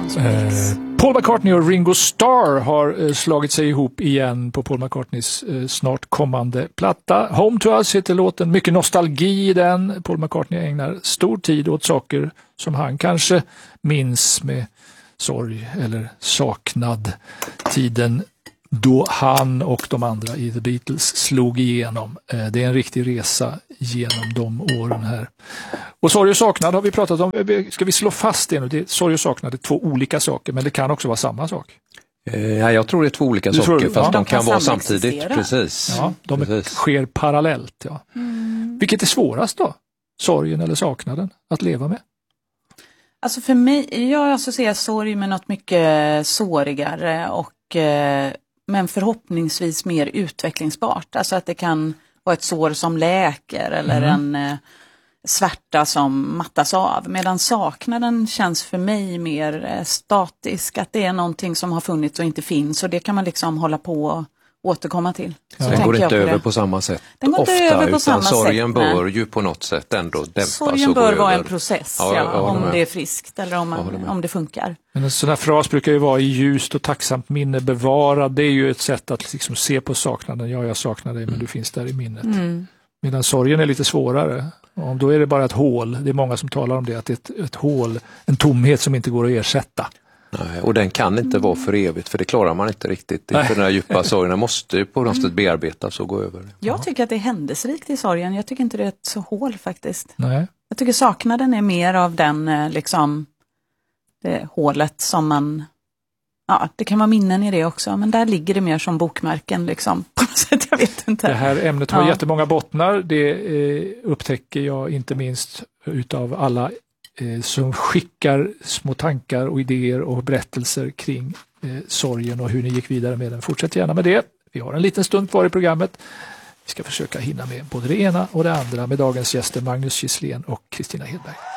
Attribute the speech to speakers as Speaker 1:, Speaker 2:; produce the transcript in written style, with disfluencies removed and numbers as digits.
Speaker 1: som mix.
Speaker 2: Paul McCartney och Ringo Starr har slagit sig ihop igen på Paul McCartneys snart kommande platta. Home to Us heter låten, mycket nostalgi i den. Paul McCartney ägnar stor tid åt saker som han kanske minns med sorg eller saknad. Tiden då han och de andra i The Beatles slog igenom. Det är en riktig resa genom de åren här. Och sorg och saknad har vi pratat om. Ska vi slå fast det nu? Sorg och saknad är två olika saker, men det kan också vara samma sak.
Speaker 3: Ja, jag tror det är två olika saker, fast de kan vara samtidigt. Precis.
Speaker 2: Ja, de sker parallellt. Ja. Vilket är svårast då? Sorgen eller saknaden att leva med?
Speaker 1: Alltså för mig, jag associerar sorg med något mycket sårigare och men förhoppningsvis mer utvecklingsbart. Alltså att det kan vara ett sår som läker eller en svärta som mattas av. Medan saknaden känns för mig mer statisk. Att det är någonting som har funnits och inte finns. Och det kan man liksom hålla på och återkomma till.
Speaker 3: Ja. Den går inte över på samma sätt.
Speaker 1: Den går inte över på samma sätt.
Speaker 3: Sorgen bör ju på något sätt ändå dämpas.
Speaker 1: Sorgen bör vara en process, om det är friskt eller om det funkar.
Speaker 2: Men en sån här fras brukar ju vara i ljust och tacksamt minne bevara. Det är ju ett sätt att liksom se på saknaden. Ja, jag saknar dig, men du finns där i minnet. Medan sorgen är lite svårare. Och då är det bara ett hål. Det är många som talar om det, att det är ett hål, en tomhet som inte går att ersätta.
Speaker 3: Nej, och den kan inte vara för evigt, för det klarar man inte riktigt. För den här djupa sorgen måste ju på något sätt bearbetas och gå över.
Speaker 1: Jag tycker att det är händelserikt i sorgen. Jag tycker inte det är ett så hål faktiskt.
Speaker 2: Nej.
Speaker 1: Jag tycker saknaden är mer av den liksom det hålet som man, ja, det kan vara minnen i det också, men där ligger det mer som bokmärken liksom. På något sätt, jag vet inte.
Speaker 2: Det här ämnet har jättemånga bottnar. Det upptäcker jag inte minst utav alla som skickar små tankar och idéer och berättelser kring sorgen och hur ni gick vidare med den. Fortsätt gärna med det. Vi har en liten stund kvar i programmet. Vi ska försöka hinna med både det ena och det andra med dagens gäster Magnus Gisslén och Kristina Hedberg.